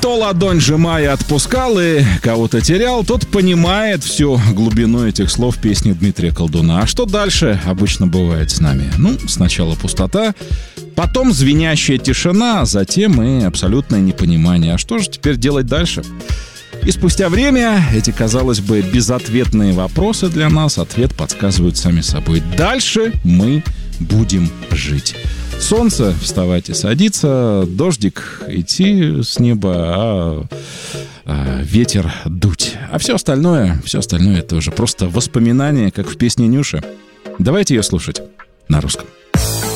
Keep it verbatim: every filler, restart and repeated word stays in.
Кто ладонь сжимая отпускал и кого-то терял, тот понимает всю глубину этих слов песни Дмитрия Колдуна. А что дальше обычно бывает с нами? Ну, сначала пустота, потом звенящая тишина, а затем и абсолютное непонимание. А что же теперь делать дальше? И спустя время эти, казалось бы, безответные вопросы для нас ответ подсказывают сами собой. Дальше мы будем жить. Солнце вставать и садиться, дождик идти с неба, а, а ветер дуть. А все остальное, все остальное тоже просто воспоминания, как в песне Нюши. Давайте ее слушать на русском.